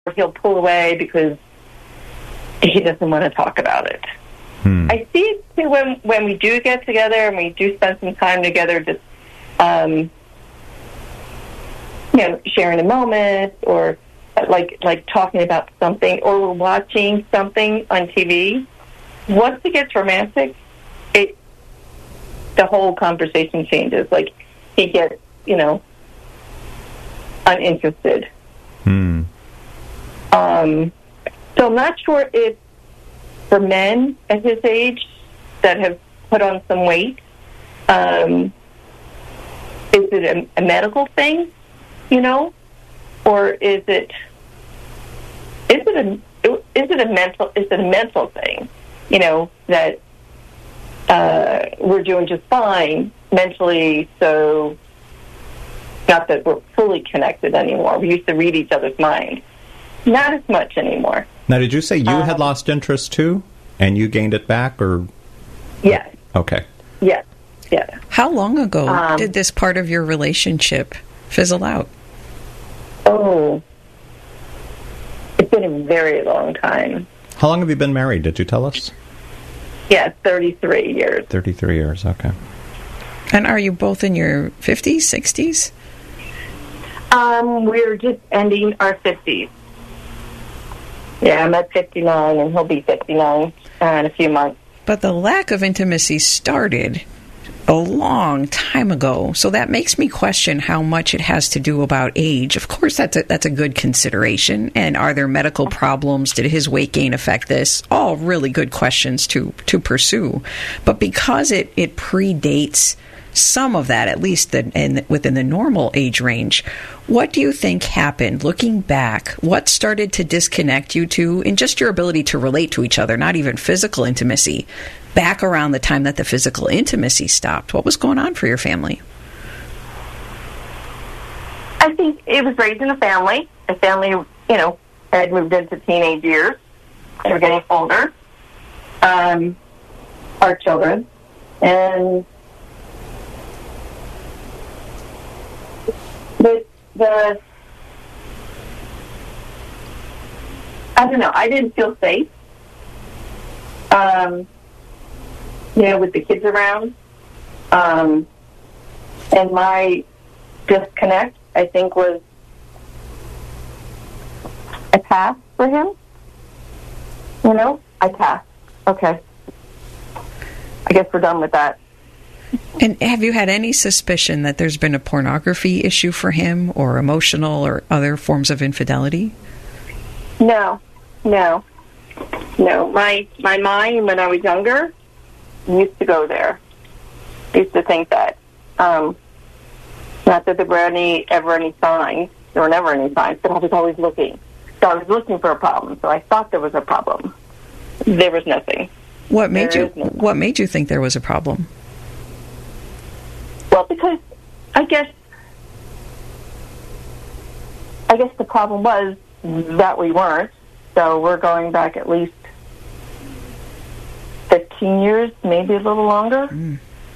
he'll pull away because he doesn't want to talk about it. I see it too when we do get together and we do spend some time together, just sharing a moment, or like talking about something, or we're watching something on TV. Once it gets romantic, the whole conversation changes. Like, he gets, uninterested. So I'm not sure if for men at his age that have put on some weight, is it a medical thing, or is it a mental thing, that we're doing just fine mentally, so not that we're fully connected anymore. We used to read each other's mind. Not as much anymore. Now, did you say you had lost interest too, and you gained it back, or? Yes. Okay. Yes. Yeah. How long ago did this part of your relationship fizzle out? Oh, it's been a very long time. How long have you been married? Did you tell us? Yeah, 33 years. 33 years, okay. And are you both in your 50s, 60s? We're just ending our 50s. Yeah, I'm at 59, and he'll be 59 in a few months. But the lack of intimacy started a long time ago, so that makes me question how much it has to do about age. Of course, that's a good consideration. And are there medical problems? Did his weight gain affect this? All really good questions to pursue. But because it predates some of that, at least within the normal age range, what do you think happened? Looking back, what started to disconnect you two in just your ability to relate to each other, not even physical intimacy, back around the time that the physical intimacy stopped? What was going on for your family? I think it was raising a family. The family, had moved into teenage years. They were getting older. Our children. And I don't know, I didn't feel safe, with the kids around, and my disconnect, I think, was a pass for him. I passed. Okay. I guess we're done with that. And have you had any suspicion that there's been a pornography issue for him, or emotional or other forms of infidelity? No. My mind, when I was younger, used to go there. Used to think that. Not that there were ever any signs. There were never any signs, but I was always looking. So I was looking for a problem. So I thought there was a problem. There was nothing. What made you think there was a problem? Well, because I guess the problem was that we weren't. So we're going back at least 15 years, maybe a little longer. Mm.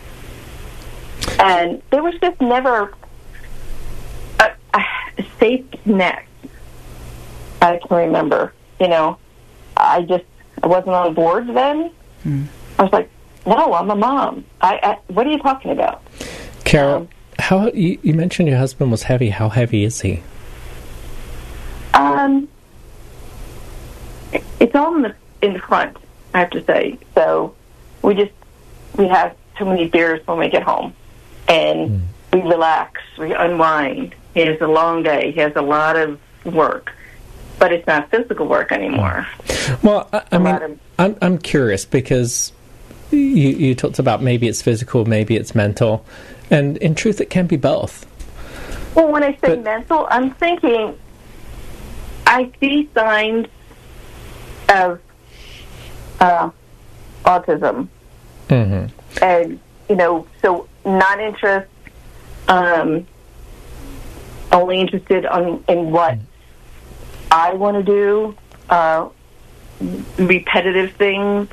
And there was just never a safe connect. I can remember, I wasn't on board then. Mm. I was like, no, I'm a mom. What are you talking about? Carol, how you mentioned your husband was heavy. How heavy is he? It's all in the front, I have to say. So we have too many beers when we get home, and we relax, we unwind. He has a long day. He has a lot of work, but it's not physical work anymore. Well, I'm curious because you talked about maybe it's physical, maybe it's mental, and in truth, it can be both. Well, when I say mental, I'm thinking I see signs of autism, and so not interest, only interested in what I want to do, repetitive things.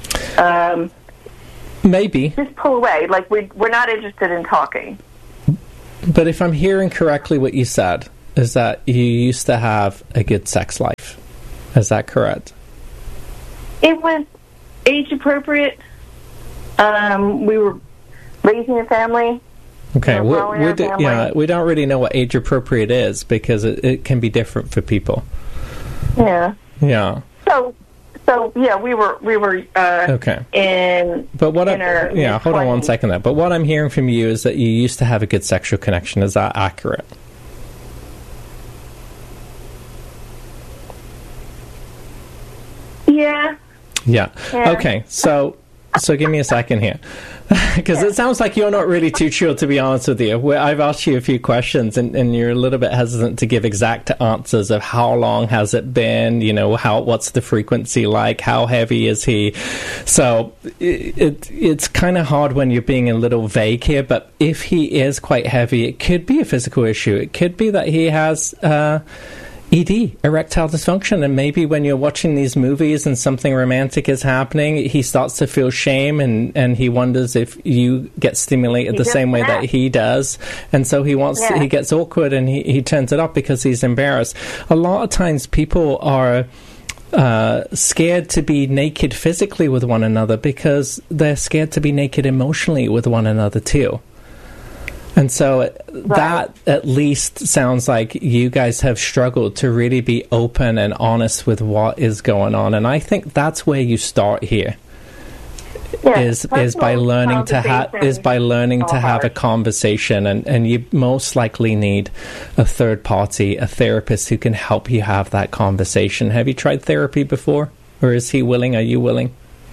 Maybe just pull away. Like we're not interested in talking. But if I'm hearing correctly what you said, is that you used to have a good sex life. Is that correct? It was age appropriate. We were raising a family. Okay, we don't really know what age appropriate is because it can be different for people. Yeah. Yeah. So yeah, we were okay. Hold on 1 second there. But what I'm hearing from you is that you used to have a good sexual connection. Is that accurate? Yeah. Yeah. Okay. So give me a second here. Because it sounds like you're not really too sure, to be honest with you. I've asked you a few questions, and you're a little bit hesitant to give exact answers of how long has it been, what's the frequency like, how heavy is he. So it's kind of hard when you're being a little vague here, but if he is quite heavy, it could be a physical issue. It could be that he has ED, erectile dysfunction, and maybe when you're watching these movies and something romantic is happening, he starts to feel shame, and he wonders if you get stimulated the same way that he does, and so he gets awkward and he turns it off because he's embarrassed. A lot of times people are scared to be naked physically with one another because they're scared to be naked emotionally with one another too. And so that at least sounds like you guys have struggled to really be open and honest with what is going on. And I think that's where you start here. Is by learning to have a conversation, and you most likely need a third party, a therapist who can help you have that conversation. Have you tried therapy before, or is he willing? Are you willing?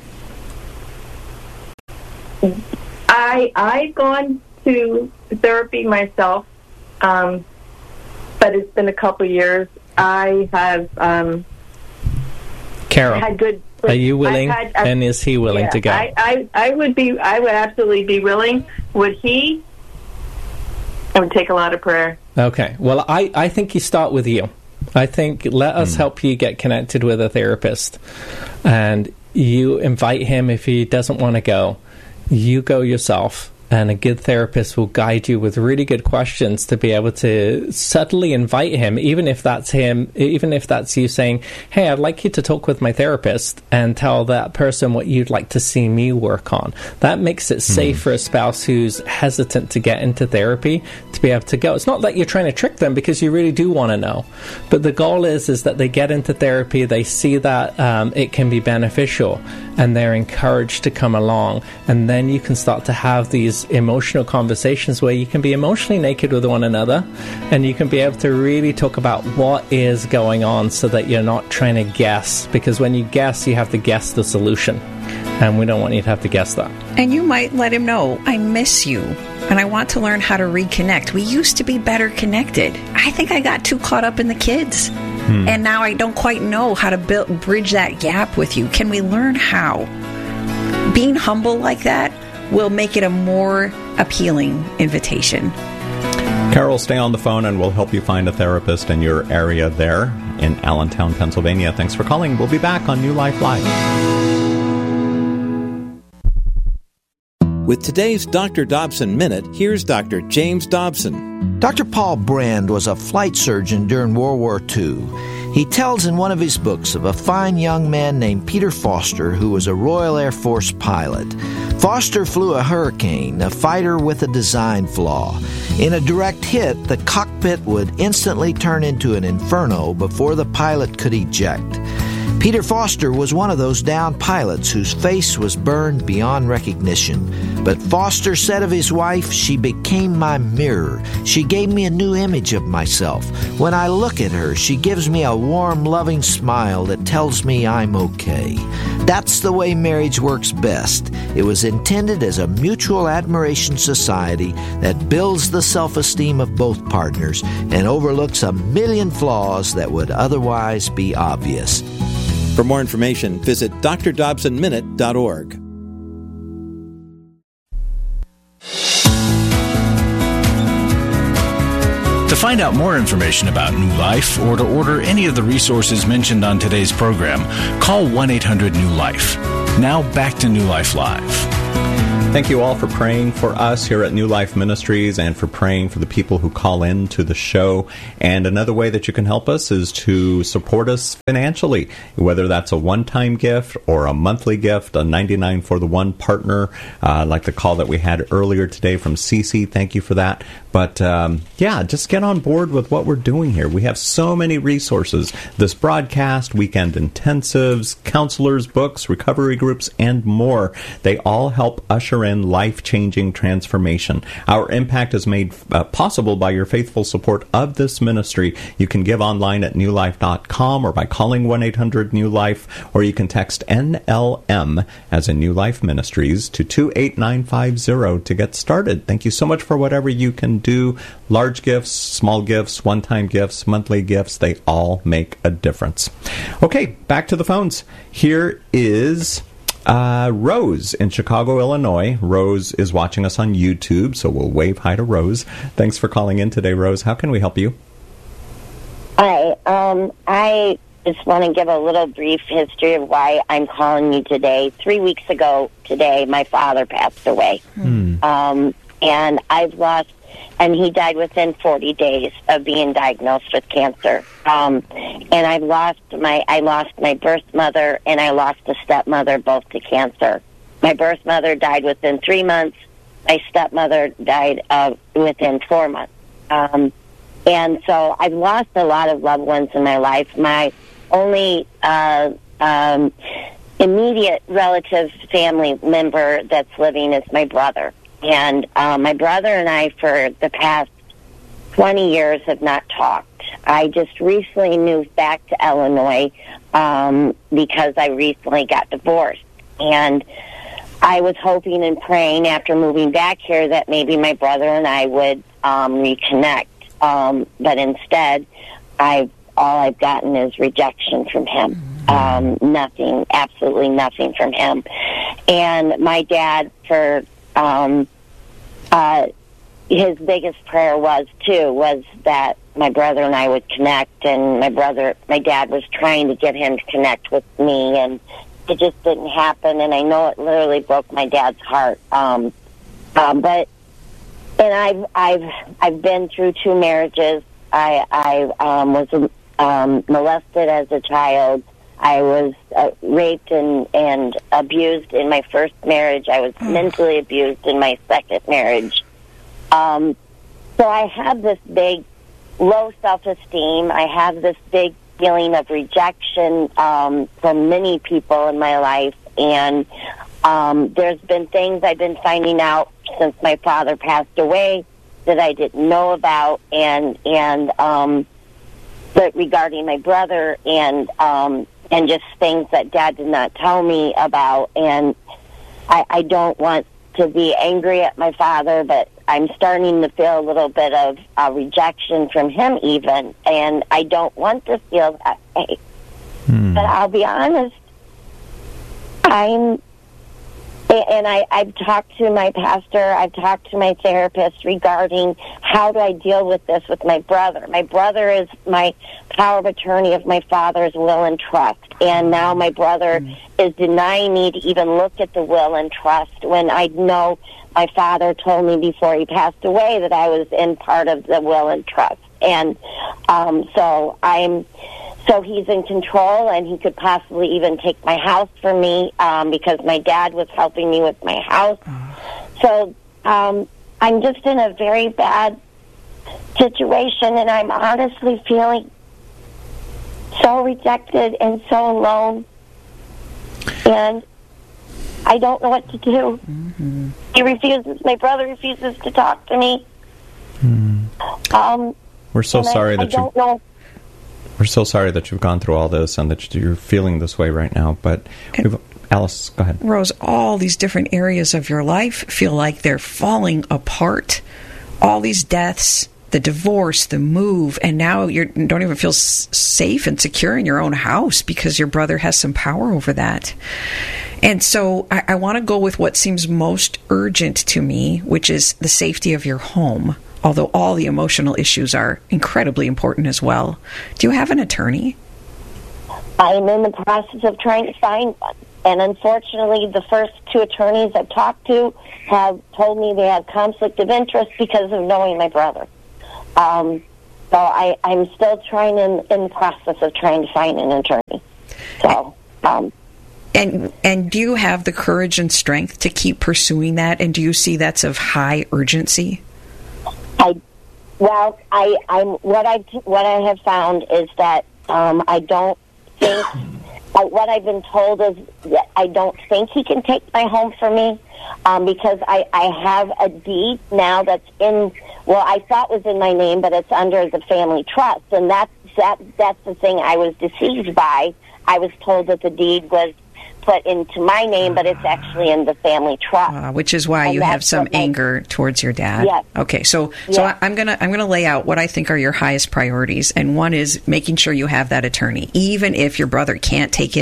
I've gone to therapy myself, but it's been a couple years. I have Carol, had good. Are you willing? And is he willing to go? I would absolutely be willing. Would he? It would take a lot of prayer. Okay. Well, I think you start with you. I think let us help you get connected with a therapist, and you invite him. If he doesn't want to go, you go yourself. And a good therapist will guide you with really good questions to be able to subtly invite him, even if that's you saying, hey, I'd like you to talk with my therapist and tell that person what you'd like to see me work on. That makes it safe for a spouse who's hesitant to get into therapy to be able to go. It's not that you're trying to trick them because you really do want to know. But the goal is that they get into therapy, they see that it can be beneficial, and they're encouraged to come along. And then you can start to have these emotional conversations where you can be emotionally naked with one another, and you can be able to really talk about what is going on so that you're not trying to guess, because when you guess, you have to guess the solution, and we don't want you to have to guess that. And you might let him know, I miss you, and I want to learn how to reconnect. We used to be better connected. I think I got too caught up in the kids, and now I don't quite know how to bridge that gap with you. Can we learn how? Being humble like that will make it a more appealing invitation. Carol, stay on the phone and we'll help you find a therapist in your area there in Allentown, Pennsylvania. Thanks for calling. We'll be back on New Life Live. With today's Dr. Dobson Minute, here's Dr. James Dobson. Dr. Paul Brand was a flight surgeon during World War II. He tells in one of his books of a fine young man named Peter Foster who was a Royal Air Force pilot. Foster flew a Hurricane, a fighter with a design flaw. In a direct hit, the cockpit would instantly turn into an inferno before the pilot could eject. Peter Foster was one of those downed pilots whose face was burned beyond recognition. But Foster said of his wife, "She became my mirror. She gave me a new image of myself. When I look at her, she gives me a warm, loving smile that tells me I'm okay." That's the way marriage works best. It was intended as a mutual admiration society that builds the self-esteem of both partners and overlooks a million flaws that would otherwise be obvious. For more information, visit drdobsonminute.org. To find out more information about New Life or to order any of the resources mentioned on today's program, call 1-800-NEW-LIFE. Now back to New Life Live. Thank you all for praying for us here at New Life Ministries and for praying for the people who call in to the show. And another way that you can help us is to support us financially, whether that's a one-time gift or a monthly gift, a $99 for the one partner, like the call that we had earlier today from Cece. Thank you for that. But, just get on board with what we're doing here. We have so many resources. This broadcast, weekend intensives, counselors, books, recovery groups, and more. They all help usher in life-changing transformation. Our impact is made possible by your faithful support of this ministry. You can give online at newlife.com or by calling 1-800-NEW-LIFE, or you can text NLM, as in New Life Ministries, to 28950 to get started. Thank you so much for whatever you can do. Large gifts, small gifts, one-time gifts, monthly gifts, they all make a difference. Okay, back to the phones. Here is Rose in Chicago, Illinois. Rose is watching us on YouTube, so we'll wave hi to Rose. Thanks for calling in today, Rose. How can we help you? Hi. I just want to give a little brief history of why I'm calling you today. 3 weeks ago today, my father passed away. And he died within 40 days of being diagnosed with cancer. And I lost my birth mother and I lost a stepmother, both to cancer. My birth mother died within 3 months. My stepmother died within 4 months. And so I've lost a lot of loved ones in my life. My only immediate relative family member that's living is my brother. And my brother and I, for the past 20 years, have not talked. I just recently moved back to Illinois because I recently got divorced. And I was hoping and praying after moving back here that maybe my brother and I would reconnect. But instead, all I've gotten is rejection from him. Nothing, absolutely nothing from him. And my dad, his biggest prayer was that my brother and I would connect, and my dad was trying to get him to connect with me, and it just didn't happen, and I know it literally broke my dad's heart. But I've been through 2 marriages. I was molested as a child. I was raped and abused in my first marriage. I was mentally abused in my second marriage. So I have this big low self-esteem. I have this big feeling of rejection from many people in my life. And there's been things I've been finding out since my father passed away that I didn't know about, but regarding my brother and just things that Dad did not tell me about. And I don't want to be angry at my father, but I'm starting to feel a little bit of rejection from him even, and I don't want to feel that way. But I'll be honest, I've talked to my pastor, I've talked to my therapist regarding how do I deal with this with my brother. My brother is my power of attorney of my father's will and trust, and now my brother is denying me to even look at the will and trust when I know my father told me before he passed away that I was in part of the will and trust. And so he's in control, and he could possibly even take my house from me because my dad was helping me with my house. So I'm just in a very bad situation, and I'm honestly feeling so rejected and so alone. And I don't know what to do. My brother refuses to talk to me. We're so sorry We're so sorry that you've gone through all this and that you're feeling this way right now. But Alice, go ahead. Rose, all these different areas of your life feel like they're falling apart. All these deaths, the divorce, the move, and now you don't even feel safe and secure in your own house because your brother has some power over that. And so I want to go with what seems most urgent to me, which is the safety of your home, although all the emotional issues are incredibly important as well. Do you have an attorney? I'm in the process of trying to find one. unfortunately, the first 2 attorneys I've talked to have told me they have conflict of interest because of knowing my brother. So I'm still trying in the process of trying to find an attorney. So, And do you have the courage and strength to keep pursuing that? And do you see that's of high urgency? What I have found is that I don't think. What I've been told is that I don't think he can take my home from me because I have a deed now that's I thought was in my name, but it's under the family trust, and that's the thing I was deceived by. I was told that the deed was put into my name, but it's actually in the family trust. Which is why you have some anger towards your dad. Yes. Okay, so I'm gonna lay out what I think are your highest priorities, and one is making sure you have that attorney, even if your brother can't take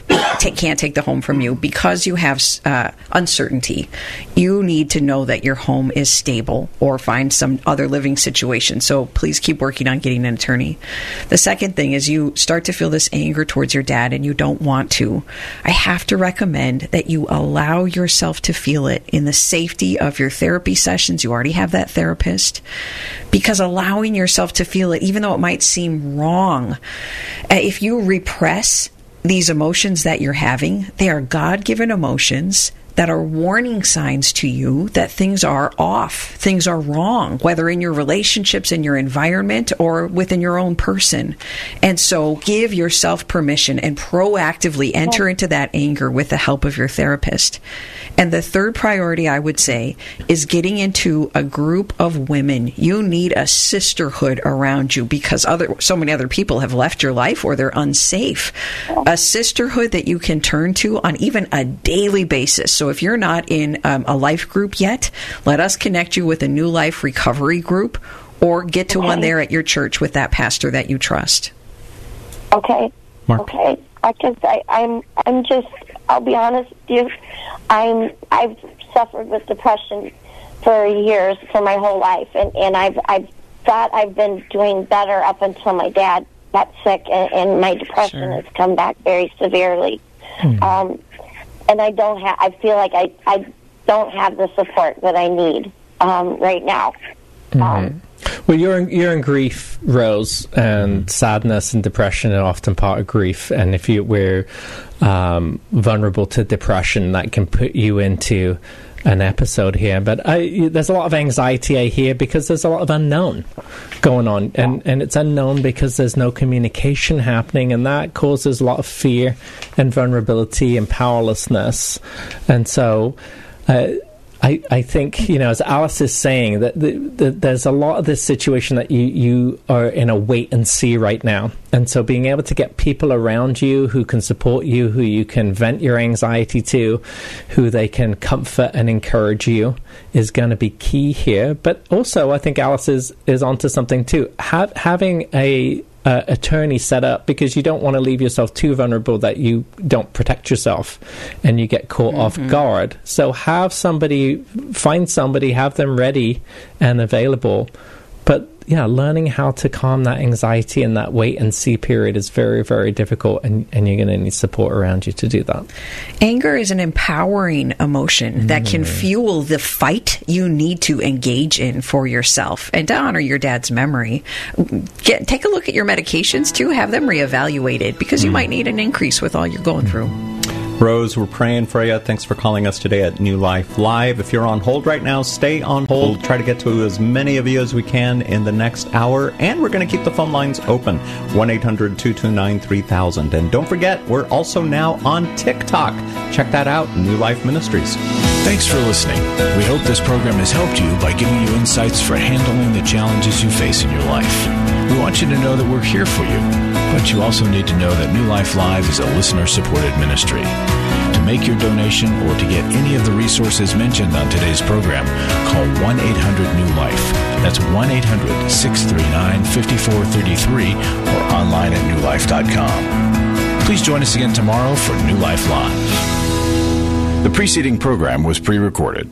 the home from you because you have uncertainty. You need to know that your home is stable or find some other living situation. So please keep working on getting an attorney. The second thing is you start to feel this anger towards your dad, and you don't want to. I have to recommend that you allow yourself to feel it in the safety of your therapy sessions. You already have that therapist, because allowing yourself to feel it, even though it might seem wrong, if you repress these emotions that you're having, they are God-given emotions that are warning signs to you that things are off, things are wrong, whether in your relationships, in your environment, or within your own person. And so give yourself permission and proactively enter into that anger with the help of your therapist. And the third priority, I would say, is getting into a group of women. You need a sisterhood around you because so many other people have left your life or they're unsafe. A sisterhood that you can turn to on even a daily basis. So if you're not in a life group yet, let us connect you with a New Life recovery group, or get to one there at your church with that pastor that you trust. Okay. Mark? Okay. Because I'm just, I'll be honest with you, I've suffered with depression for years, for my whole life, and I've thought I've been doing better up until my dad got sick, and my depression has come back very severely. And I feel like I don't have the support that I need right now. Well, you're in grief, Rose, and sadness and depression are often part of grief. And if we're vulnerable to depression, that can put you into an episode here. But there's a lot of anxiety I hear because there's a lot of unknown going on. And it's unknown because there's no communication happening, and that causes a lot of fear and vulnerability and powerlessness. And so I think, as Alice is saying, that there's a lot of this situation that you are in a wait and see right now. And so being able to get people around you who can support you, who you can vent your anxiety to, who they can comfort and encourage you is going to be key here. But also, I think Alice is onto something too. Having a attorney set up, because you don't want to leave yourself too vulnerable that you don't protect yourself and you get caught off guard. So find somebody, have them ready and available. But learning how to calm that anxiety and that wait and see period is very, very difficult, and you're going to need support around you to do that. Anger is an empowering emotion that can fuel the fight you need to engage in for yourself and to honor your dad's memory. Take a look at your medications too. Have them reevaluated, because you might need an increase with all you're going through. Rose, we're praying for you. Thanks for calling us today at New Life Live. If you're on hold right now, stay on hold. Try to get to as many of you as we can in the next hour. And we're going to keep the phone lines open. 1-800-229-3000. And don't forget, we're also now on TikTok. Check that out, New Life Ministries. Thanks for listening. We hope this program has helped you by giving you insights for handling the challenges you face in your life. We want you to know that we're here for you, but you also need to know that New Life Live is a listener-supported ministry. To make your donation or to get any of the resources mentioned on today's program, call 1-800-NEW-LIFE. That's 1-800-639-5433 or online at newlife.com. Please join us again tomorrow for New Life Live. The preceding program was pre-recorded.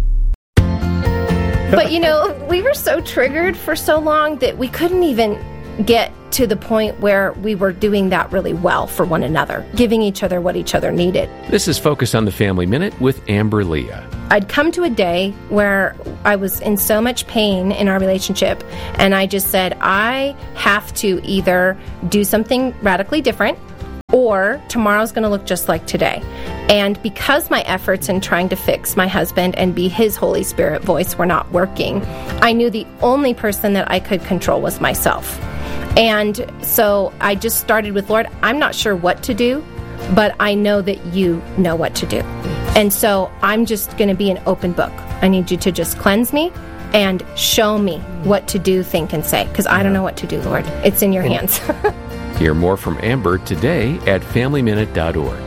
But, we were so triggered for so long that we couldn't even get to the point where we were doing that really well for one another, giving each other what each other needed. This is Focus on the Family Minute with Amber Leah. I'd come to a day where I was in so much pain in our relationship, and I just said, I have to either do something radically different, or tomorrow's going to look just like today. And because my efforts in trying to fix my husband and be his Holy Spirit voice were not working, I knew the only person that I could control was myself. And so I just started with, Lord, I'm not sure what to do, but I know that you know what to do. And so I'm just going to be an open book. I need you to just cleanse me and show me what to do, think, and say, because I don't know what to do, Lord. It's in your hands. Hear more from Amber today at FamilyMinute.org.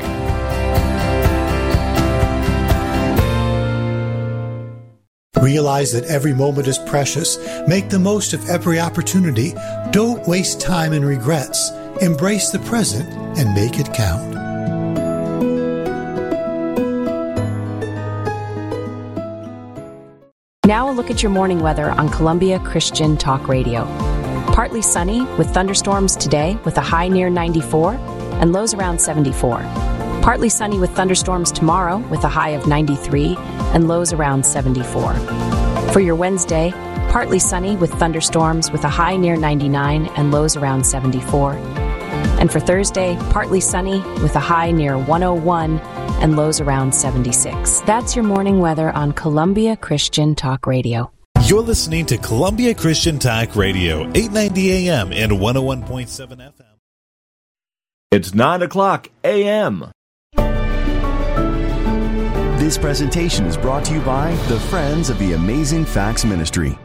Realize that every moment is precious. Make the most of every opportunity. Don't waste time in regrets. Embrace the present and make it count. Now a look at your morning weather on Columbia Christian Talk Radio. Partly sunny with thunderstorms today with a high near 94 and lows around 74. Partly sunny with thunderstorms tomorrow with a high of 93 and lows around 74. For your Wednesday, partly sunny with thunderstorms with a high near 99 and lows around 74. And for Thursday, partly sunny with a high near 101 and lows around 76. That's your morning weather on Columbia Christian Talk Radio. You're listening to Columbia Christian Talk Radio, 890 AM and 101.7 FM. It's 9 o'clock a.m. This presentation is brought to you by the Friends of the Amazing Facts Ministry.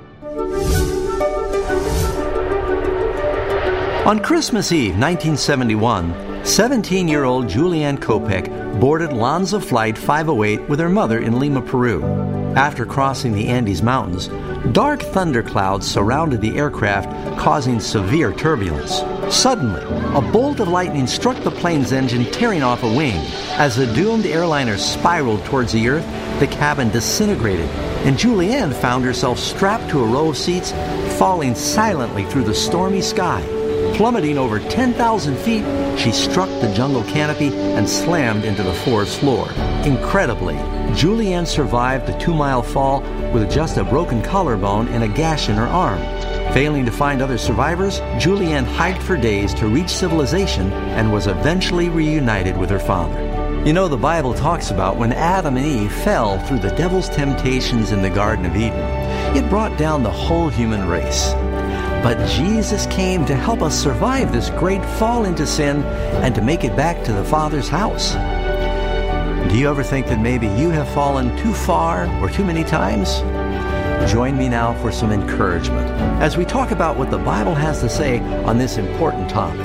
On Christmas Eve, 1971, 17-year-old Julianne Kopec boarded Lanza Flight 508 with her mother in Lima, Peru. After crossing the Andes Mountains, dark thunderclouds surrounded the aircraft, causing severe turbulence. Suddenly, a bolt of lightning struck the plane's engine, tearing off a wing. As the doomed airliner spiraled towards the earth, the cabin disintegrated, and Julianne found herself strapped to a row of seats, falling silently through the stormy sky. Plummeting over 10,000 feet, she struck the jungle canopy and slammed into the forest floor. Incredibly, Julianne survived the 2-mile fall with just a broken collarbone and a gash in her arm. Failing to find other survivors, Julianne hiked for days to reach civilization and was eventually reunited with her father. You know, the Bible talks about when Adam and Eve fell through the devil's temptations in the Garden of Eden. It brought down the whole human race. But Jesus came to help us survive this great fall into sin and to make it back to the Father's house. Do you ever think that maybe you have fallen too far or too many times? Join me now for some encouragement as we talk about what the Bible has to say on this important topic.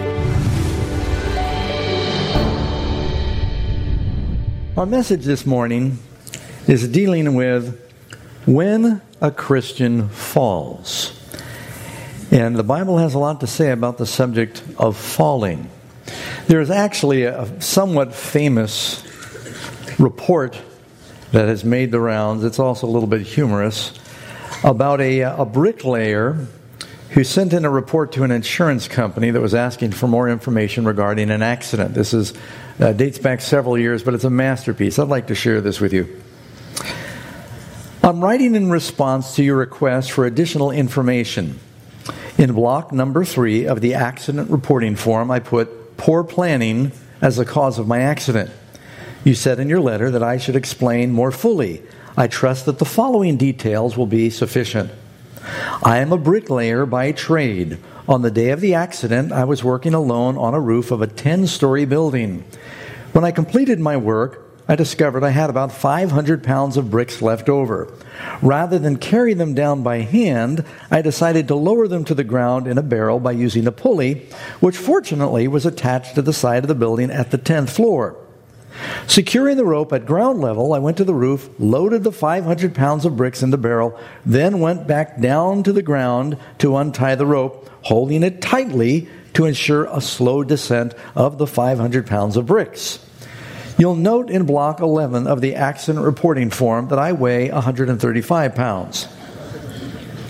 Our message this morning is dealing with when a Christian falls. And the Bible has a lot to say about the subject of falling. There is actually a somewhat famous report that has made the rounds. It's also a little bit humorous about a bricklayer who sent in a report to an insurance company that was asking for more information regarding an accident. This dates back several years, but it's a masterpiece. I'd like to share this with you. I'm writing in response to your request for additional information. In block number 3 of the accident reporting form, I put poor planning as the cause of my accident. You said in your letter that I should explain more fully. I trust that the following details will be sufficient. I am a bricklayer by trade. On the day of the accident, I was working alone on a roof of a 10-story building. When I completed my work, I discovered I had about 500 pounds of bricks left over. Rather than carry them down by hand, I decided to lower them to the ground in a barrel by using a pulley, which fortunately was attached to the side of the building at the 10th floor. Securing the rope at ground level, I went to the roof, loaded the 500 pounds of bricks in the barrel, then went back down to the ground to untie the rope, holding it tightly to ensure a slow descent of the 500 pounds of bricks. You'll note in block 11 of the accident reporting form that I weigh 135 pounds.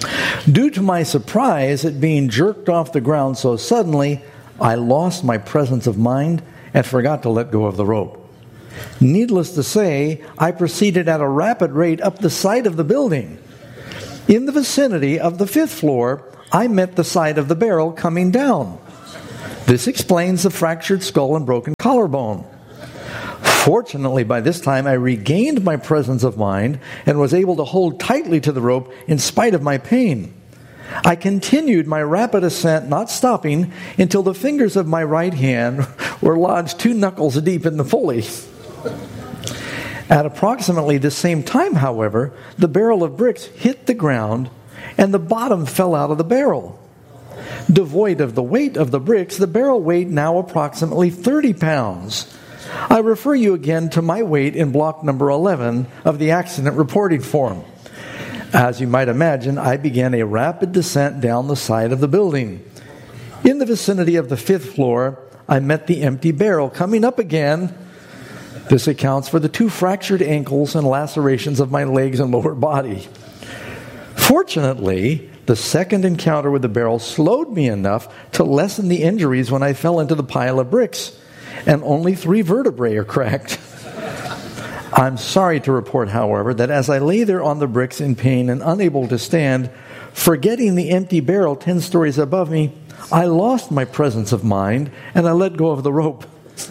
Due to my surprise at being jerked off the ground so suddenly, I lost my presence of mind and forgot to let go of the rope. Needless to say, I proceeded at a rapid rate up the side of the building. In the vicinity of the 5th floor, I met the side of the barrel coming down. This explains the fractured skull and broken collarbone. Fortunately, by this time, I regained my presence of mind and was able to hold tightly to the rope in spite of my pain. I continued my rapid ascent, not stopping, until the fingers of my right hand were lodged 2 knuckles deep in the pulley. At approximately the same time, however, the barrel of bricks hit the ground and the bottom fell out of the barrel. Devoid of the weight of the bricks, the barrel weighed now approximately 30 pounds. I refer you again to my weight in block number 11 of the accident reporting form. As you might imagine, I began a rapid descent down the side of the building. In the vicinity of the 5th floor, I met the empty barrel coming up again. This accounts for the 2 fractured ankles and lacerations of my legs and lower body. Fortunately, the second encounter with the barrel slowed me enough to lessen the injuries when I fell into the pile of bricks, and only 3 vertebrae are cracked. I'm sorry to report, however, that as I lay there on the bricks in pain and unable to stand, forgetting the empty barrel 10 stories above me, I lost my presence of mind and I let go of the rope.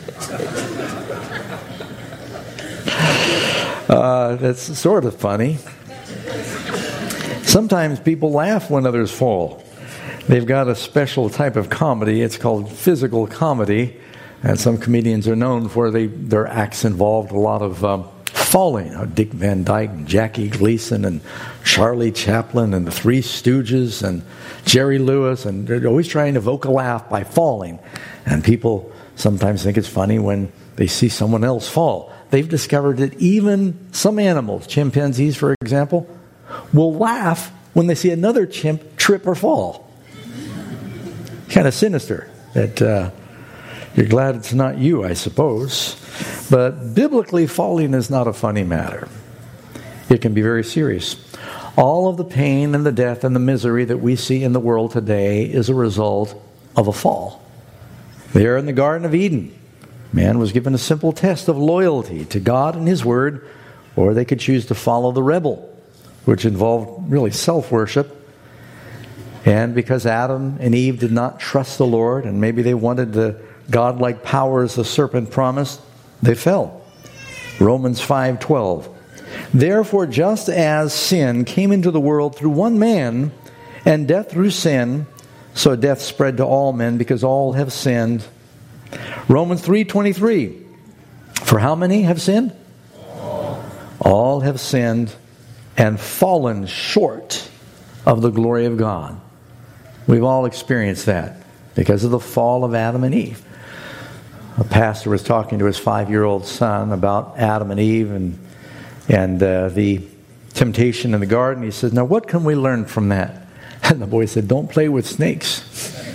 That's sort of funny. Sometimes people laugh when others fall. They've got a special type of comedy. It's called physical comedy. And some comedians are known for their acts involved a lot of falling. Dick Van Dyke and Jackie Gleason and Charlie Chaplin and the Three Stooges and Jerry Lewis. And they're always trying to evoke a laugh by falling. And people sometimes think it's funny when they see someone else fall. They've discovered that even some animals, chimpanzees for example, will laugh when they see another chimp trip or fall. Kind of sinister. That you're glad it's not you, I suppose. But biblically, falling is not a funny matter. It can be very serious. All of the pain and the death and the misery that we see in the world today is a result of a fall. There in the Garden of Eden, man was given a simple test of loyalty to God and His Word, or they could choose to follow the rebel, which involved really self-worship. And because Adam and Eve did not trust the Lord, and maybe they wanted the godlike powers the serpent promised, they fell. Romans 5:12. Therefore, just as sin came into the world through one man, and death through sin, so death spread to all men because all have sinned. Romans 3:23. For how many have sinned? All have sinned and fallen short of the glory of God. We've all experienced that because of the fall of Adam and Eve. A pastor was talking to his 5-year-old son about Adam and Eve and the temptation in the garden. He says, now what can we learn from that? And the boy said, don't play with snakes.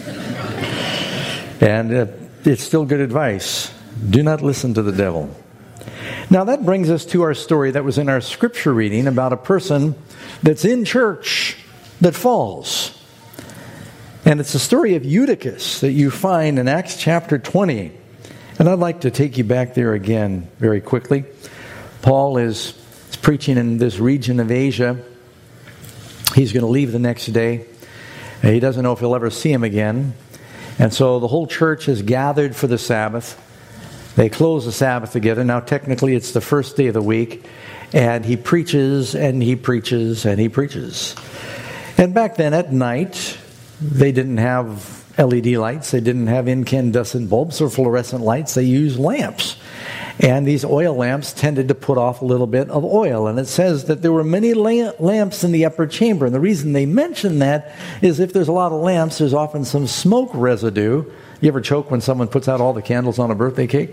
And it's still good advice. Do not listen to the devil. Now that brings us to our story that was in our scripture reading about a person that's in church that falls. And it's the story of Eutychus that you find in Acts chapter 20. And I'd like to take you back there again very quickly. Paul is preaching in this region of Asia. He's going to leave the next day. He doesn't know if he'll ever see him again. And so the whole church is gathered for the Sabbath. They close the Sabbath together. Now technically it's the first day of the week. And he preaches and he preaches and he preaches. And back then at night, they didn't have LED lights. They didn't have incandescent bulbs or fluorescent lights. They used lamps. And these oil lamps tended to put off a little bit of oil. And it says that there were many lamps in the upper chamber. And the reason they mention that is if there's a lot of lamps, there's often some smoke residue. You ever choke when someone puts out all the candles on a birthday cake?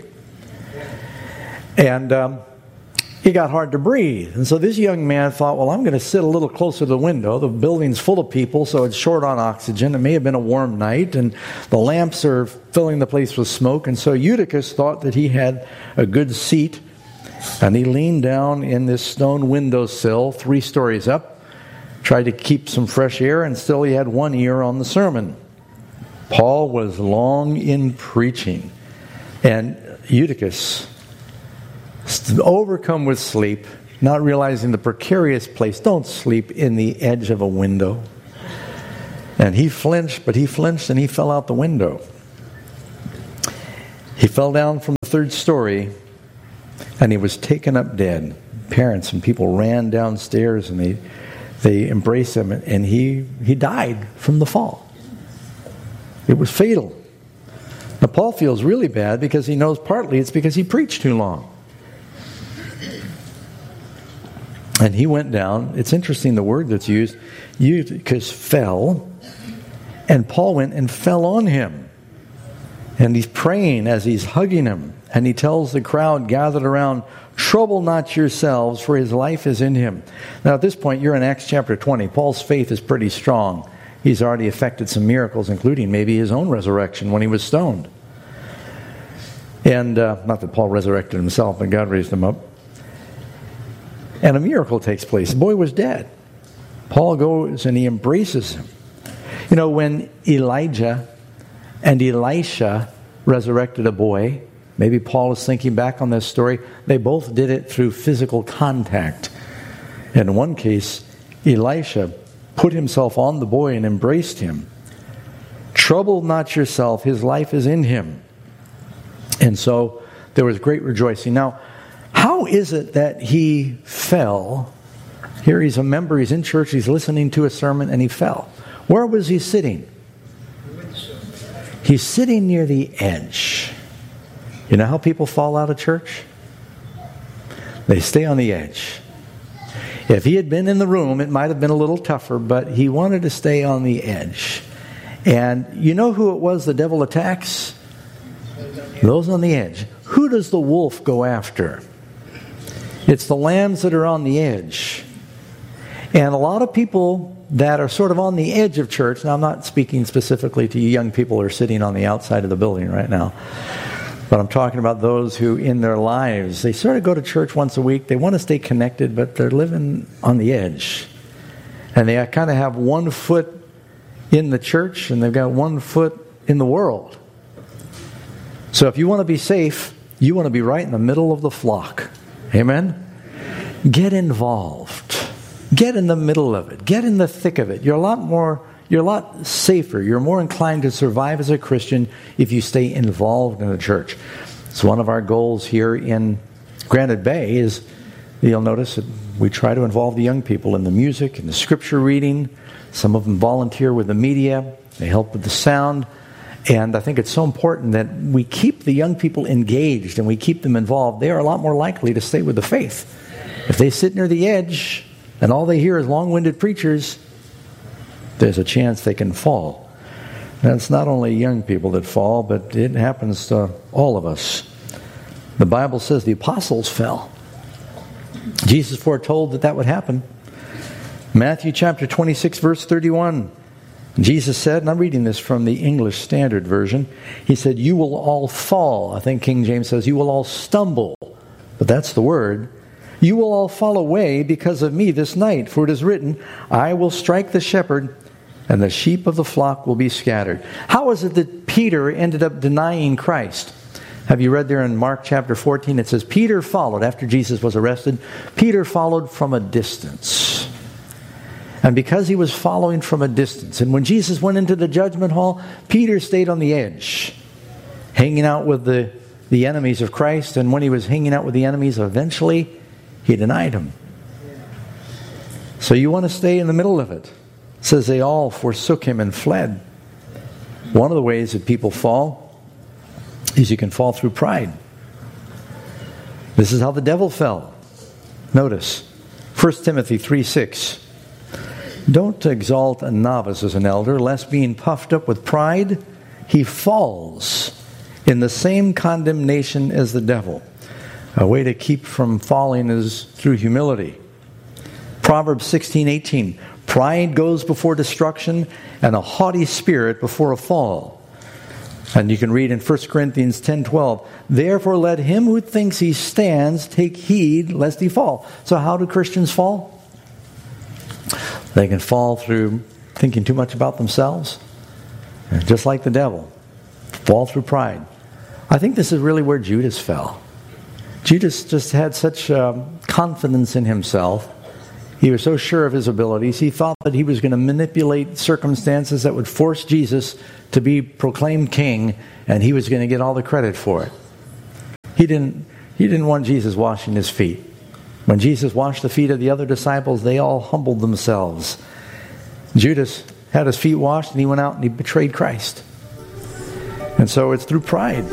And it got hard to breathe. And so this young man thought, well, I'm going to sit a little closer to the window. The building's full of people, so it's short on oxygen. It may have been a warm night, and the lamps are filling the place with smoke. And so Eutychus thought that he had a good seat, and he leaned down in this stone windowsill 3 stories up, tried to keep some fresh air, and still he had one ear on the sermon. Paul was long in preaching, and Eutychus, overcome with sleep, not realizing the precarious place. Don't sleep in the edge of a window. And he flinched, but he flinched and he fell out the window. He fell down from the third story and he was taken up dead. Parents and people ran downstairs and they embraced him, and he died from the fall. It was fatal. Now Paul feels really bad because he knows partly it's because he preached too long. And he went down. It's interesting the word that's used. Eutychus fell, and Paul went and fell on him. And he's praying as he's hugging him. And he tells the crowd gathered around, "Trouble not yourselves, for his life is in him." Now at this point, you're in Acts chapter 20. Paul's faith is pretty strong. He's already effected some miracles, including maybe his own resurrection when he was stoned. And not that Paul resurrected himself, but God raised him up. And a miracle takes place. The boy was dead. Paul goes and he embraces him. You know, when Elijah and Elisha resurrected a boy, maybe Paul is thinking back on this story, they both did it through physical contact. In one case, Elisha put himself on the boy and embraced him. Trouble not yourself, his life is in him. And so there was great rejoicing. Now, how is it that he fell? Here he's a member, he's in church, he's listening to a sermon, and he fell. Where was he sitting? He's sitting near the edge. You know how people fall out of church? They stay on the edge. If he had been in the room, it might have been a little tougher, but he wanted to stay on the edge. And you know who it was the devil attacks? Those on the edge. Who does the wolf go after? It's the lambs that are on the edge. And a lot of people that are sort of on the edge of church, now I'm not speaking specifically to you young people who are sitting on the outside of the building right now, but I'm talking about those who in their lives, they sort of go to church once a week, they want to stay connected, but they're living on the edge. And they kind of have one foot in the church and they've got one foot in the world. So if you want to be safe, you want to be right in the middle of the flock. Amen? Get involved. Get in the middle of it. Get in the thick of it. You're a lot safer. You're more inclined to survive as a Christian if you stay involved in the church. It's one of our goals here in Granite Bay is, you'll notice that we try to involve the young people in the music and the scripture reading. Some of them volunteer with the media. They help with the sound. And I think it's so important that we keep the young people engaged and we keep them involved. They are a lot more likely to stay with the faith. If they sit near the edge and all they hear is long-winded preachers, there's a chance they can fall. And it's not only young people that fall, but it happens to all of us. The Bible says the apostles fell. Jesus foretold that would happen. Matthew chapter 26, verse 31. Jesus said, and I'm reading this from the English Standard Version, he said, "You will all fall." I think King James says, "You will all stumble." But that's the word. "You will all fall away because of me this night. For it is written, I will strike the shepherd, and the sheep of the flock will be scattered." How is it that Peter ended up denying Christ? Have you read there in Mark chapter 14? It says, Peter followed, after Jesus was arrested, Peter followed from a distance. And because he was following from a distance, and when Jesus went into the judgment hall, Peter stayed on the edge, hanging out with the enemies of Christ. And when he was hanging out with the enemies, eventually he denied him. So you want to stay in the middle of it. It says they all forsook him and fled. One of the ways that people fall is you can fall through pride. This is how the devil fell. Notice 1 Timothy 3:6. "Don't exalt a novice as an elder, lest being puffed up with pride, he falls in the same condemnation as the devil." A way to keep from falling is through humility. Proverbs 16:18. "Pride goes before destruction, and a haughty spirit before a fall." And you can read in 1 Corinthians 10:12. "Therefore let him who thinks he stands take heed lest he fall." So how do Christians fall? They can fall through thinking too much about themselves, just like the devil. Fall through pride. I think this is really where Judas fell. Judas just had such confidence in himself. He was so sure of his abilities. He thought that he was going to manipulate circumstances that would force Jesus to be proclaimed king, and he was going to get all the credit for it. He didn't want Jesus washing his feet. When Jesus washed the feet of the other disciples, they all humbled themselves. Judas had his feet washed, and he went out and he betrayed Christ. And so it's through pride.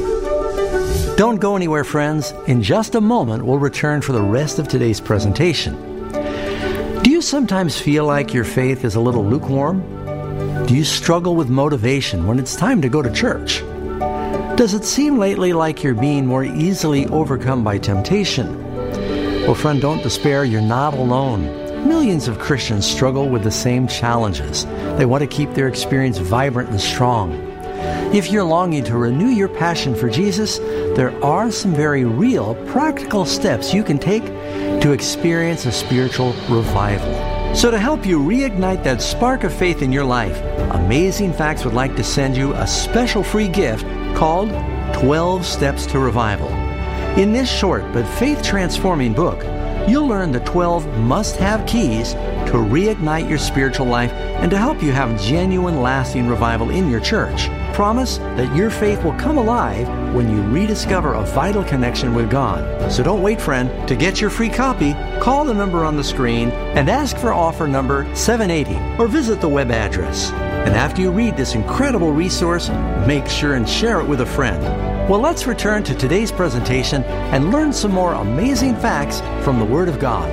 Don't go anywhere, friends. In just a moment, we'll return for the rest of today's presentation. Do you sometimes feel like your faith is a little lukewarm? Do you struggle with motivation when it's time to go to church? Does it seem lately like you're being more easily overcome by temptation? Well, friend, don't despair. You're not alone. Millions of Christians struggle with the same challenges. They want to keep their experience vibrant and strong. If you're longing to renew your passion for Jesus, there are some very real, practical steps you can take to experience a spiritual revival. So to help you reignite that spark of faith in your life, Amazing Facts would like to send you a special free gift called 12 Steps to Revival. In this short but faith-transforming book, you'll learn the 12 must-have keys to reignite your spiritual life and to help you have genuine, lasting revival in your church. Promise that your faith will come alive when you rediscover a vital connection with God. So don't wait, friend. To get your free copy, call the number on the screen and ask for offer number 780 or visit the web address. And after you read this incredible resource, make sure and share it with a friend. Well, let's return to today's presentation and learn some more amazing facts from the Word of God.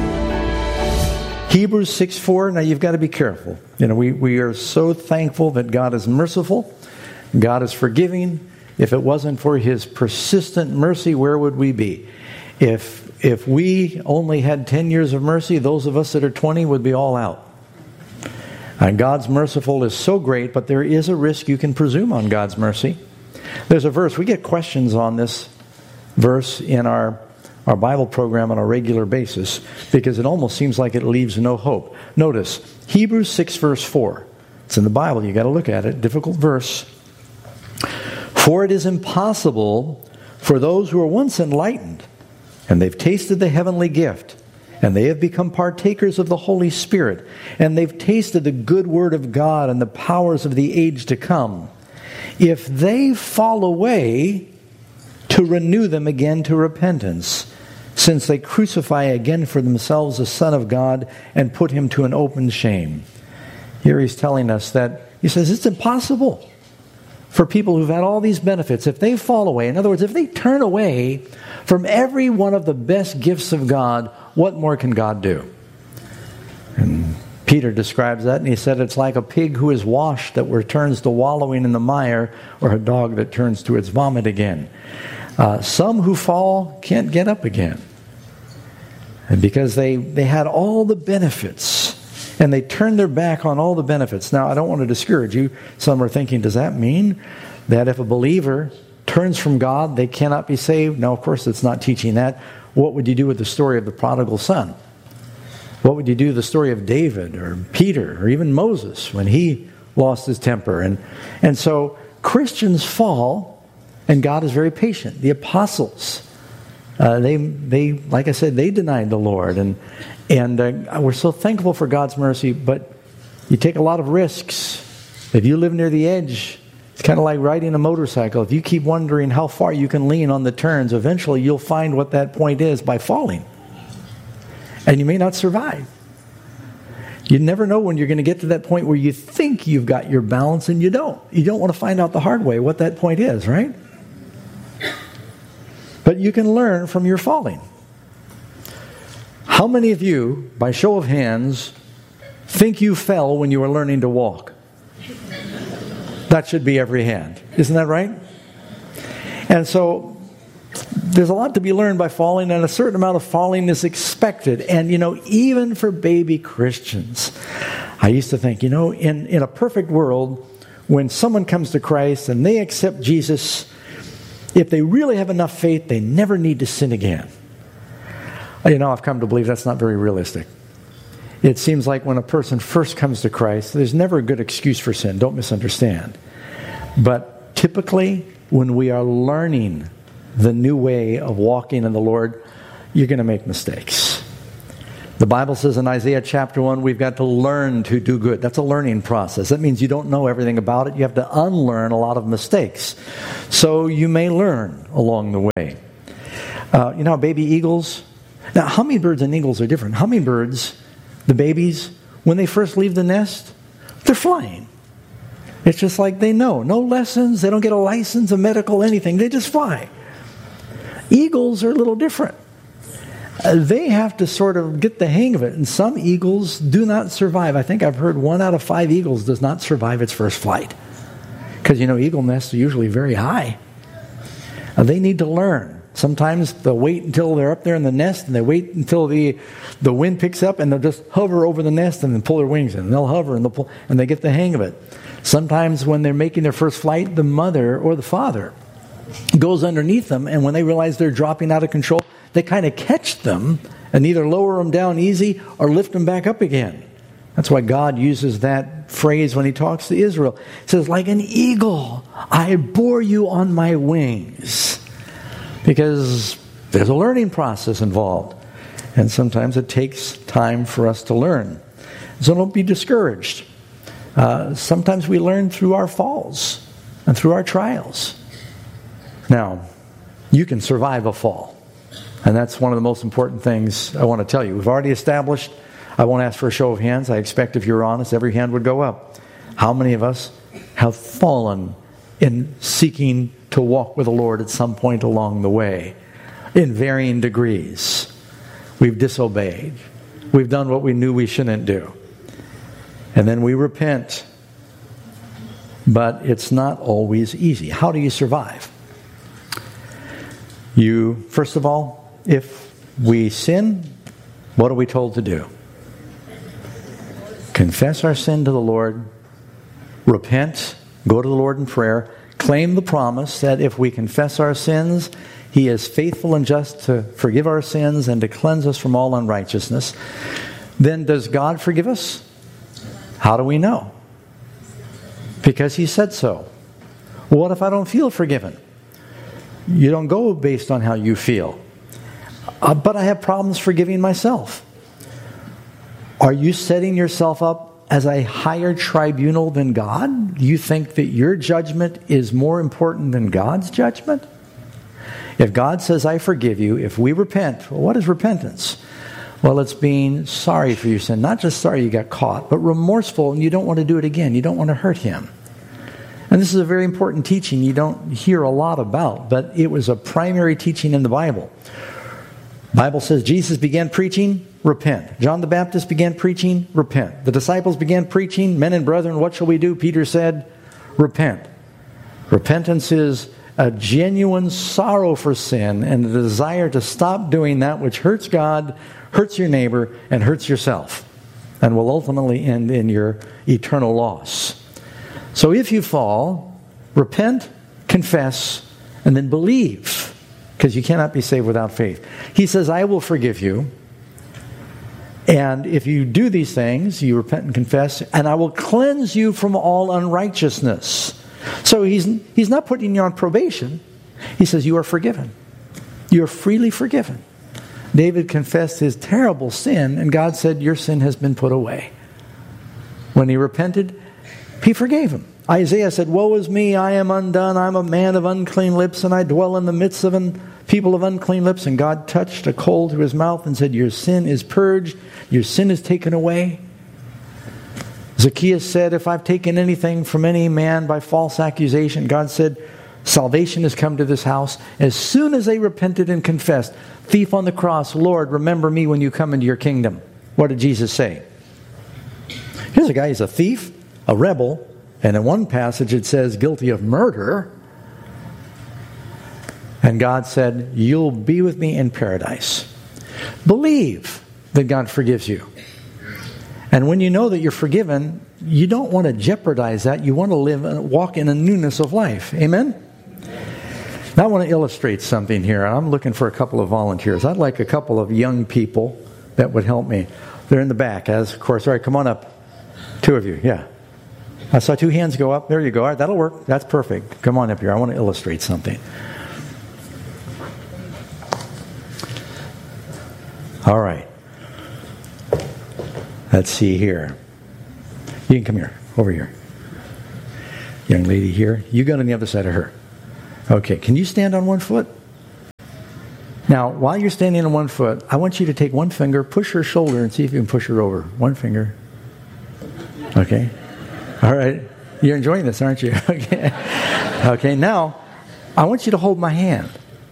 Hebrews 6:4. Now you've got to be careful. We are so thankful that God is merciful. God is forgiving. If it wasn't for His persistent mercy, where would we be? If we only had 10 years of mercy, those of us that are 20 would be all out. And God's merciful is so great, but there is a risk you can presume on God's mercy. There's a verse. We get questions on this verse in our Bible program on a regular basis because it almost seems like it leaves no hope. Notice, Hebrews 6 verse 4. It's in the Bible. You got to look at it. Difficult verse. For it is impossible for those who are once enlightened, and they've tasted the heavenly gift, and they have become partakers of the Holy Spirit, and they've tasted the good word of God and the powers of the age to come, if they fall away, to renew them again to repentance, since they crucify again for themselves the Son of God and put Him to an open shame. Here he's telling us that, he says, it's impossible for people who've had all these benefits, if they fall away, in other words, if they turn away from every one of the best gifts of God, what more can God do? And Peter describes that, and he said it's like a pig who is washed that returns to wallowing in the mire, or a dog that turns to its vomit again. Some who fall can't get up again. And because they had all the benefits, and they turned their back on all the benefits. Now, I don't want to discourage you. Some are thinking, does that mean that if a believer turns from God, they cannot be saved? No, of course it's not teaching that. What would you do with the story of the prodigal son? What would you do with the story of David or Peter or even Moses when he lost his temper? And so Christians fall, and God is very patient. The apostles, they like I said, they denied the Lord, and we're so thankful for God's mercy. But you take a lot of risks. If you live near the edge, it's kind of like riding a motorcycle. If you keep wondering how far you can lean on the turns, eventually you'll find what that point is by falling. And you may not survive. You never know when you're going to get to that point where you think you've got your balance and you don't. You don't want to find out the hard way what that point is, right? But you can learn from your falling. How many of you, by show of hands, think you fell when you were learning to walk? That should be every hand. Isn't that right? And so there's a lot to be learned by falling, and a certain amount of falling is expected. And, even for baby Christians, I used to think, in a perfect world, when someone comes to Christ and they accept Jesus, if they really have enough faith, they never need to sin again. I've come to believe that's not very realistic. It seems like when a person first comes to Christ, there's never a good excuse for sin. Don't misunderstand. But typically, when we are learning the new way of walking in the Lord, you're going to make mistakes. The Bible says in Isaiah chapter 1, we've got to learn to do good. That's a learning process. That means you don't know everything about it. You have to unlearn a lot of mistakes. So you may learn along the way. You know, baby eagles. Now, hummingbirds and eagles are different. Hummingbirds, the babies, when they first leave the nest, they're flying. It's just like they know. No lessons. They don't get a license, a medical, anything. They just fly. Eagles are a little different. They have to sort of get the hang of it. And some eagles do not survive. I think I've heard 1 out of 5 eagles does not survive its first flight. Because, you know, eagle nests are usually very high. They need to learn. Sometimes they'll wait until they're up there in the nest, and they wait until the wind picks up, and they'll just hover over the nest and then pull their wings in. And they'll hover and they'll pull, and they get the hang of it. Sometimes when they're making their first flight, the mother or the father goes underneath them, and when they realize they're dropping out of control, they kind of catch them and either lower them down easy or lift them back up again. That's why God uses that phrase when he talks to Israel. He says, like an eagle, I bore you on my wings. Because there's a learning process involved. And sometimes it takes time for us to learn. So don't be discouraged. Sometimes we learn through our falls and through our trials. Now, you can survive a fall. And that's one of the most important things I want to tell you. We've already established, I won't ask for a show of hands. I expect if you're honest, every hand would go up. How many of us have fallen in seeking to walk with the Lord at some point along the way? In varying degrees. We've disobeyed. We've done what we knew we shouldn't do. And then we repent. But it's not always easy. How do you survive? You, first of all, if we sin, what are we told to do? Confess our sin to the Lord, repent, go to the Lord in prayer, claim the promise that if we confess our sins, he is faithful and just to forgive our sins and to cleanse us from all unrighteousness. Then does God forgive us? How do we know? Because he said so. Well, what if I don't feel forgiven? You don't go based on how you feel. But I have problems forgiving myself. Are you setting yourself up as a higher tribunal than God? Do you think that your judgment is more important than God's judgment? If God says, I forgive you, if we repent, well, what is repentance? Well, it's being sorry for your sin. Not just sorry you got caught, but remorseful and you don't want to do it again. You don't want to hurt him. And this is a very important teaching you don't hear a lot about, but it was a primary teaching in the Bible. The Bible says Jesus began preaching, repent. John the Baptist began preaching, repent. The disciples began preaching, men and brethren, what shall we do? Peter said, repent. Repentance is a genuine sorrow for sin and a desire to stop doing that which hurts God, hurts your neighbor, and hurts yourself, and will ultimately end in your eternal loss. So if you fall, repent, confess, and then believe. Because you cannot be saved without faith. He says, I will forgive you. And if you do these things, you repent and confess, and I will cleanse you from all unrighteousness. So he's not putting you on probation. He says, you are forgiven. You are freely forgiven. David confessed his terrible sin, and God said, your sin has been put away. When he repented, he forgave him. Isaiah said, woe is me, I am undone. I'm a man of unclean lips, and I dwell in the midst of people of unclean lips. And God touched a coal to his mouth and said, your sin is purged. Your sin is taken away. Zacchaeus said, if I've taken anything from any man by false accusation, God said, salvation has come to this house. As soon as they repented and confessed, thief on the cross, Lord, remember me when you come into your kingdom. What did Jesus say? Here's a guy, he's a thief, a rebel, and in one passage it says guilty of murder. And God said, you'll be with me in paradise. Believe that God forgives you. And when you know that you're forgiven, you don't want to jeopardize that. You want to live and walk in a newness of life. Amen? Now I want to illustrate something here. I'm looking for a couple of volunteers. I'd like a couple of young people that would help me. They're in the back, as of course. All right, come on up. 2 of you, yeah. I saw 2 hands go up. There you go. All right, that'll work. That's perfect. Come on up here. I want to illustrate something. All right. Let's see here. You can come here. Over here. Young lady here. You go on the other side of her. Okay. Can you stand on one foot? Now, while you're standing on one foot, I want you to take one finger, push her shoulder, and see if you can push her over. One finger. Okay. All right. You're enjoying this, aren't you? Okay. Okay. Now, I want you to hold my hand.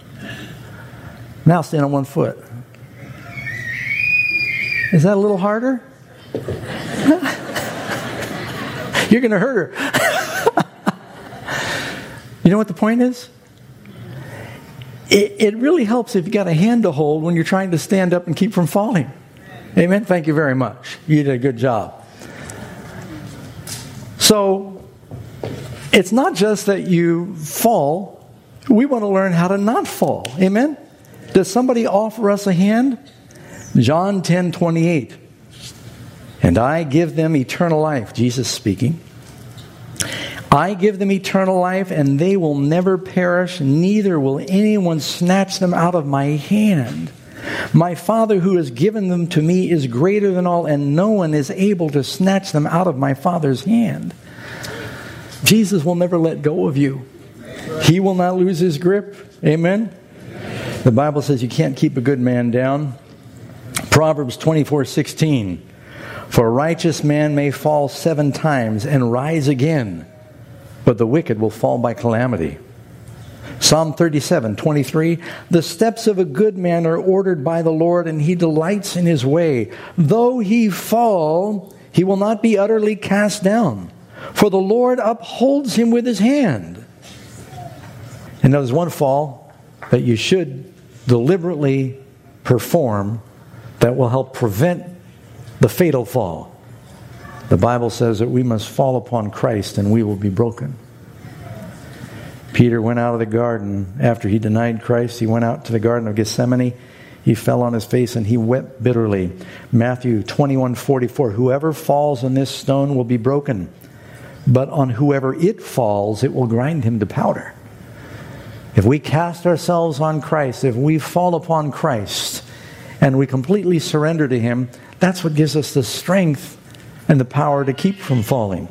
Now stand on one foot. Is that a little harder? You're going to hurt her. You know what the point is? It really helps if you got a hand to hold when you're trying to stand up and keep from falling. Amen? Thank you very much. You did a good job. So, it's not just that you fall. We want to learn how to not fall. Amen? Does somebody offer us a hand? John 10:28. And I give them eternal life. Jesus speaking. I give them eternal life, and they will never perish, neither will anyone snatch them out of my hand. My Father who has given them to me is greater than all, and no one is able to snatch them out of my Father's hand. Jesus will never let go of you. He will not lose his grip. Amen? The Bible says you can't keep a good man down. Proverbs 24:16. For a righteous man may fall 7 times and rise again, but the wicked will fall by calamity. Psalm 37:23. The steps of a good man are ordered by the Lord, and he delights in his way. Though he fall, he will not be utterly cast down, for the Lord upholds him with his hand. And there's one fall that you should deliberately perform that will help prevent the fatal fall. The Bible says that we must fall upon Christ and we will be broken. Peter went out of the garden after he denied Christ. He went out to the Garden of Gethsemane. He fell on his face and he wept bitterly. Matthew 21:44. Whoever falls on this stone will be broken, but on whoever it falls, it will grind him to powder. If we cast ourselves on Christ, if we fall upon Christ, and we completely surrender to him, that's what gives us the strength and the power to keep from falling.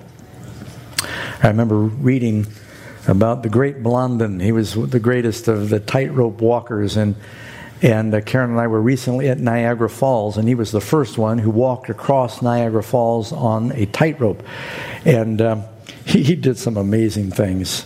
I remember reading about the great Blondin. He was the greatest of the tightrope walkers, and Karen and I were recently at Niagara Falls, and he was the first one who walked across Niagara Falls on a tightrope. And he did some amazing things.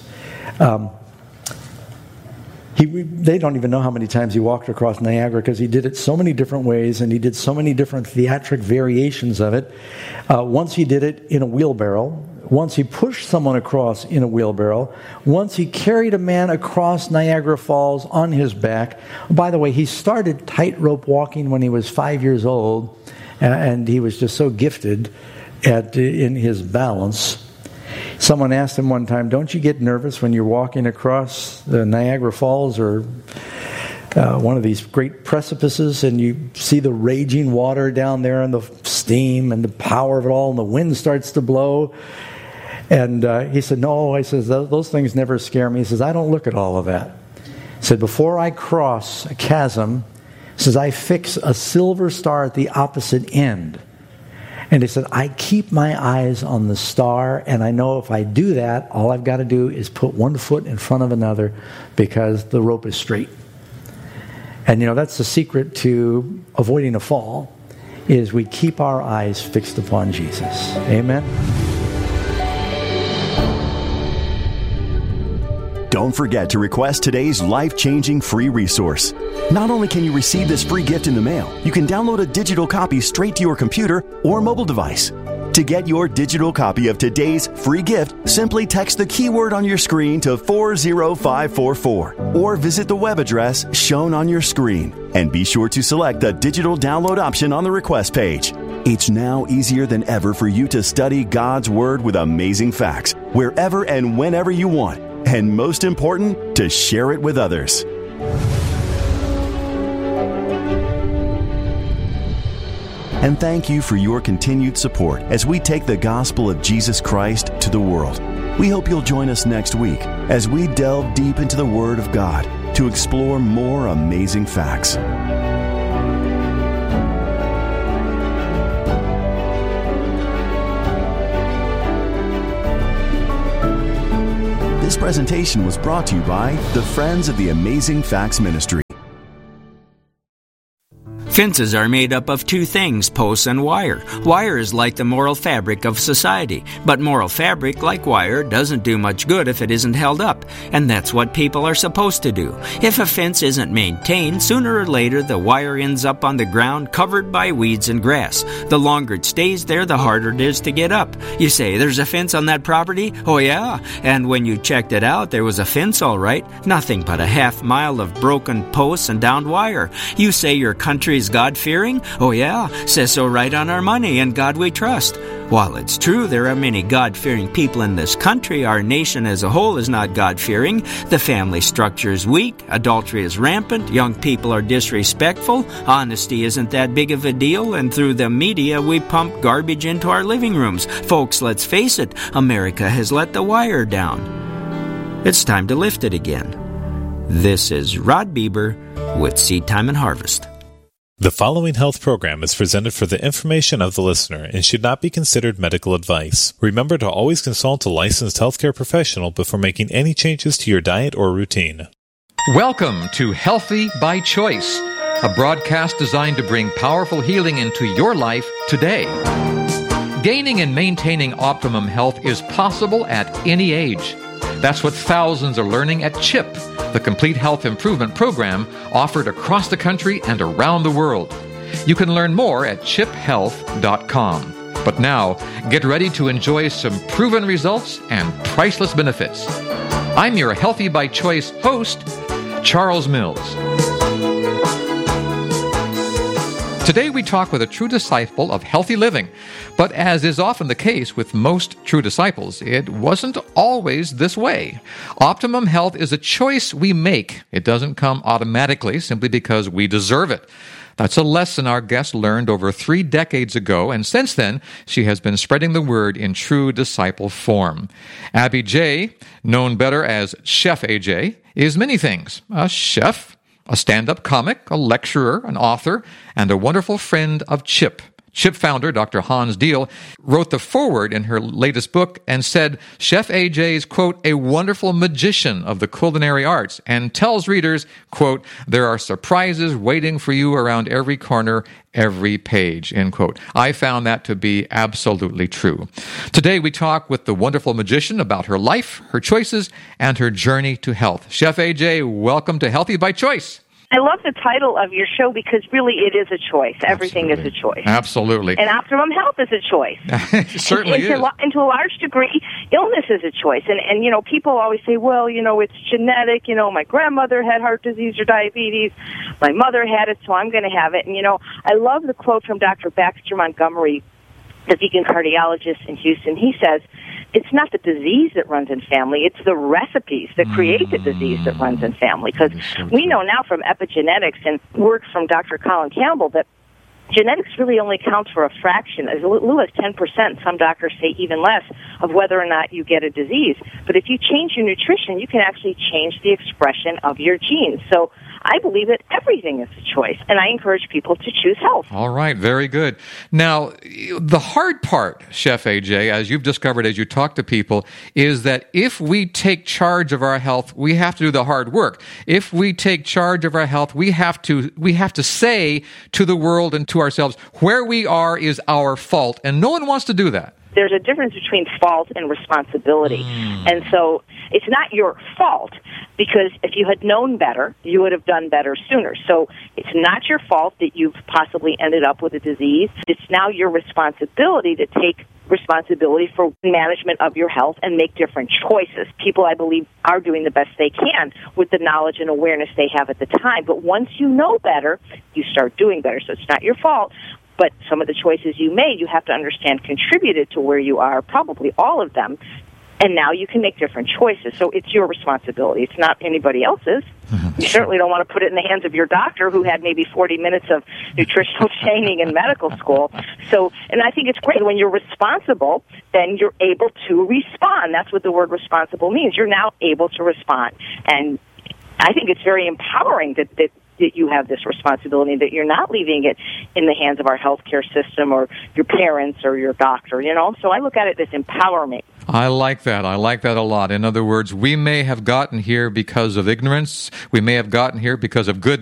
They don't even know how many times he walked across Niagara because he did it so many different ways and he did so many different theatric variations of it. Once he did it in a wheelbarrow. Once he pushed someone across in a wheelbarrow. Once he carried a man across Niagara Falls on his back. By the way, he started tightrope walking when he was 5 years old, and he was just so gifted in his balance. Someone asked him one time, don't you get nervous when you're walking across the Niagara Falls or one of these great precipices and you see the raging water down there and the steam and the power of it all and the wind starts to blow? And he said, no, he says, those things never scare me. He says, I don't look at all of that. He said, before I cross a chasm, he says, I fix a silver star at the opposite end. And he said, I keep my eyes on the star, and I know if I do that, all I've got to do is put one foot in front of another because the rope is straight. And, that's the secret to avoiding a fall, is we keep our eyes fixed upon Jesus. Amen? Don't forget to request today's life-changing free resource. Not only can you receive this free gift in the mail, you can download a digital copy straight to your computer or mobile device. To get your digital copy of today's free gift, simply text the keyword on your screen to 40544 or visit the web address shown on your screen. And be sure to select the digital download option on the request page. It's now easier than ever for you to study God's Word with amazing facts wherever and whenever you want. And most important, to share it with others. And thank you for your continued support as we take the gospel of Jesus Christ to the world. We hope you'll join us next week as we delve deep into the Word of God to explore more amazing facts. This presentation was brought to you by the Friends of the Amazing Facts Ministry. Fences are made up of two things, posts and wire. Wire is like the moral fabric of society, but moral fabric, like wire, doesn't do much good if it isn't held up, and that's what people are supposed to do. If a fence isn't maintained, sooner or later the wire ends up on the ground covered by weeds and grass. The longer it stays there, the harder it is to get up. You say, there's a fence on that property? Oh yeah, and when you checked it out, there was a fence all right. Nothing but a half-mile of broken posts and downed wire. You say your country is God-fearing? Oh yeah, says so right on our money, and God we trust. While it's true there are many God-fearing people in this country, our nation as a whole is not God-fearing. The family structure is weak, adultery is rampant, young people are disrespectful, honesty isn't that big of a deal, and through the media we pump garbage into our living rooms. Folks, let's face it, America has let the wire down. It's time to lift it again. This is Rod Bieber with Seed Time and Harvest. The following health program is presented for the information of the listener and should not be considered medical advice. Remember to always consult a licensed healthcare professional before making any changes to your diet or routine. Welcome to Healthy by Choice, a broadcast designed to bring powerful healing into your life today. Gaining and maintaining optimum health is possible at any age. That's what thousands are learning at CHIP, the Complete Health Improvement Program offered across the country and around the world. You can learn more at chiphealth.com. But now, get ready to enjoy some proven results and priceless benefits. I'm your Healthy by Choice host, Charles Mills. Today we talk with a true disciple of healthy living, but as is often the case with most true disciples, it wasn't always this way. Optimum health is a choice we make. It doesn't come automatically simply because we deserve it. That's a lesson our guest learned over 3 decades ago, and since then, she has been spreading the word in true disciple form. Abby J., known better as Chef AJ, is many things. A chef, a stand-up comic, a lecturer, an author, and a wonderful friend of CHIP. CHIP founder Dr. Hans Diehl wrote the foreword in her latest book and said, Chef AJ is, quote, a wonderful magician of the culinary arts, and tells readers, quote, there are surprises waiting for you around every corner, every page, end quote. I found that to be absolutely true. Today we talk with the wonderful magician about her life, her choices, and her journey to health. Chef AJ, welcome to Healthy by Choice. I love the title of your show because really it is a choice. Everything is a choice. Absolutely. And optimum health is a choice. It certainly is. And to a large degree, illness is a choice. And, you know, people always say, well, you know, it's genetic. You know, my grandmother had heart disease or diabetes. My mother had it, so I'm going to have it. And, you know, I love the quote from Dr. Baxter Montgomery, the vegan cardiologist in Houston. He says, it's not the disease that runs in family, it's the recipes that create the disease that runs in family. Because we know now from epigenetics and work from Dr. Colin Campbell that genetics really only counts for a fraction, as little as 10%, some doctors say even less, of whether or not you get a disease. But if you change your nutrition, you can actually change the expression of your genes. So I believe that everything is a choice, and I encourage people to choose health. All right, very good. Now, the hard part, Chef AJ, as you've discovered as you talk to people, is that if we take charge of our health, we have to do the hard work. If we take charge of our health, we have to say to the world and to ourselves, where we are is our fault, and no one wants to do that. There's a difference between fault and responsibility. And so it's not your fault, because if you had known better, you would have done better sooner. So it's not your fault that you've possibly ended up with a disease. It's now your responsibility to take responsibility for management of your health and make different choices. People, I believe, are doing the best they can with the knowledge and awareness they have at the time. But once you know better, you start doing better. So it's not your fault. But some of the choices you made, you have to understand, contributed to where you are, probably all of them. And now you can make different choices. So it's your responsibility. It's not anybody else's. You certainly don't want to put it in the hands of your doctor who had maybe 40 minutes of nutritional training in medical school. So, and I think it's great when you're responsible, then you're able to respond. That's what the word responsible means. You're now able to respond. And I think it's very empowering that you have this responsibility, that you're not leaving it in the hands of our healthcare system or your parents or your doctor, So I look at it as empowerment. I like that. I like that a lot. In other words, we may have gotten here because of ignorance. We may have gotten here because of good